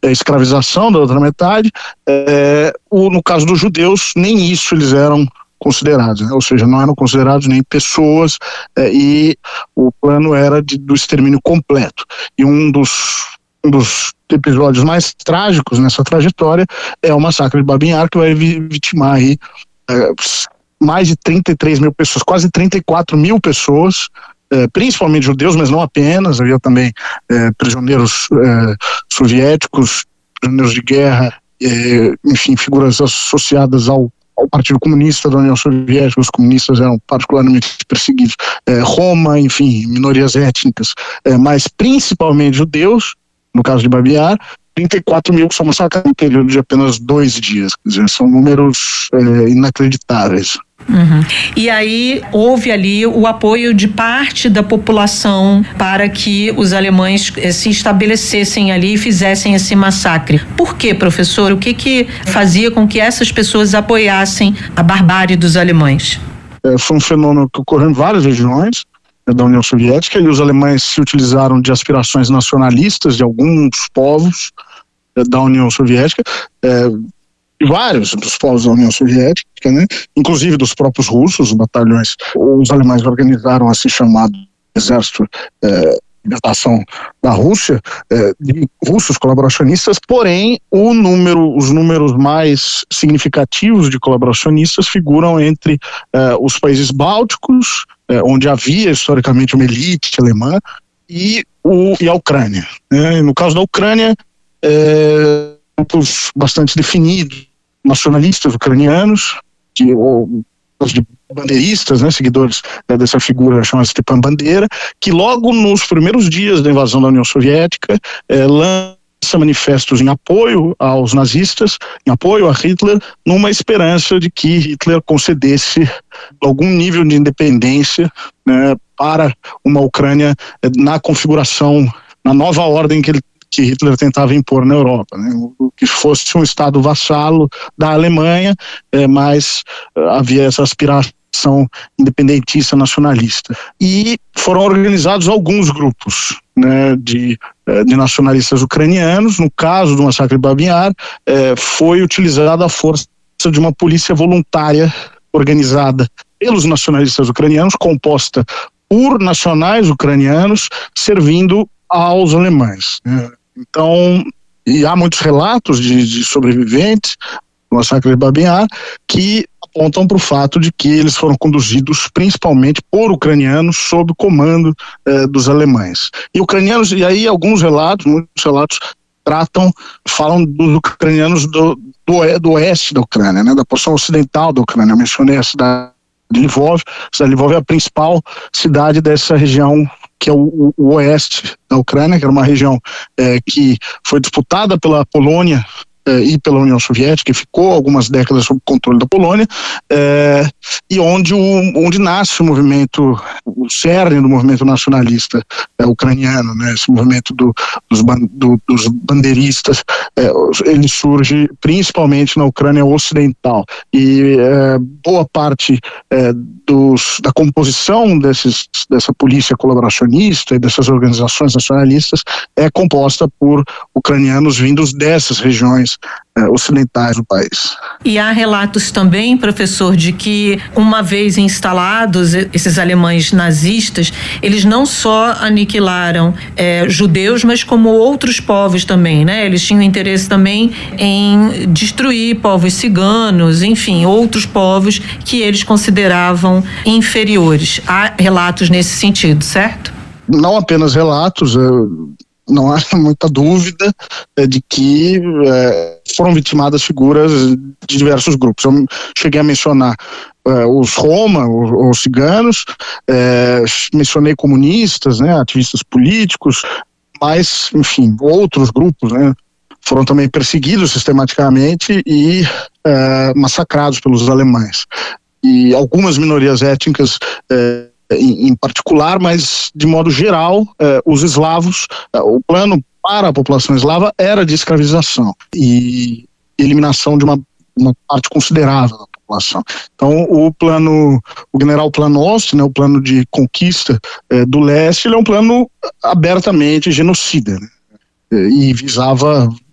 escravização da outra metade. No caso dos judeus, nem isso eles eram considerados, né? Ou seja, não eram considerados nem pessoas, e o plano era do extermínio completo. E um dos episódios mais trágicos nessa trajetória é o massacre de Babin Yar, que vai vitimar aí mais de 33 mil pessoas, quase 34 mil pessoas, principalmente judeus, mas não apenas, havia também prisioneiros soviéticos, prisioneiros de guerra, enfim, figuras associadas ao Partido Comunista da União Soviética. Os comunistas eram particularmente perseguidos. Roma, enfim, minorias étnicas, mas principalmente judeus, no caso de Babin Yar, 34 mil que são massacrados no período de apenas 2 dias. Quer dizer, são números inacreditáveis. Uhum. E aí houve ali o apoio de parte da população para que os alemães se estabelecessem ali e fizessem esse massacre. Por quê, professor? O que fazia com que essas pessoas apoiassem a barbárie dos alemães? Foi um fenômeno que ocorreu em várias regiões da União Soviética, e os alemães se utilizaram de aspirações nacionalistas de alguns povos da União Soviética, vários dos povos da União Soviética, né? Inclusive dos próprios russos, os batalhões. Os alemães organizaram assim chamado Exército de Libertação da Rússia, de russos colaboracionistas, porém os números mais significativos de colaboracionistas figuram entre os países bálticos, onde havia historicamente uma elite alemã, e a Ucrânia, né? No caso da Ucrânia, grupos bastante definidos, nacionalistas ucranianos, de bandeiristas, né, seguidores dessa figura chamada Stepan Bandera, que logo nos primeiros dias da invasão da União Soviética lança manifestos em apoio aos nazistas, em apoio a Hitler, numa esperança de que Hitler concedesse algum nível de independência, né, para uma Ucrânia na configuração, na nova ordem que Hitler tentava impor na Europa, né? Que fosse um estado vassalo da Alemanha, mas havia essa aspiração independentista nacionalista. E foram organizados alguns grupos, né, de nacionalistas ucranianos. No caso do massacre de Babin Yar, foi utilizada a força de uma polícia voluntária organizada pelos nacionalistas ucranianos, composta por nacionais ucranianos servindo aos alemães, né? Então, e há muitos relatos de sobreviventes do massacre de Babin Yar que apontam para o fato de que eles foram conduzidos principalmente por ucranianos sob o comando dos alemães. E ucranianos, e aí muitos relatos falam dos ucranianos do oeste da Ucrânia, né, da porção ocidental da Ucrânia. Eu mencionei a cidade de Lvov. A cidade de Lvov é a principal cidade dessa região, que é o oeste da Ucrânia, que era uma região que foi disputada pela Polônia e pela União Soviética, e ficou algumas décadas sob controle da Polônia, e onde nasce o movimento, o cerne do movimento nacionalista ucraniano, né, esse movimento dos bandeiristas. Ele surge principalmente na Ucrânia Ocidental, e boa parte da composição dessa polícia colaboracionista e dessas organizações nacionalistas é composta por ucranianos vindos dessas regiões ocidentais do país. E há relatos também, professor, de que uma vez instalados esses alemães nazistas, eles não só aniquilaram judeus, mas como outros povos também, né? Eles tinham interesse também em destruir povos ciganos, enfim, outros povos que eles consideravam inferiores. Há relatos nesse sentido, certo? Não apenas relatos, não há muita dúvida de que foram vitimadas figuras de diversos grupos. Eu cheguei a mencionar os Roma, os ciganos, mencionei comunistas, né, ativistas políticos, mas, enfim, outros grupos, né, foram também perseguidos sistematicamente e massacrados pelos alemães. E algumas minorias étnicas em particular, mas de modo geral, os eslavos, o plano para a população eslava era de escravização e eliminação de uma parte considerável da população. Então, o general Planost, né, o plano de conquista do leste, ele é um plano abertamente genocida, né, e visava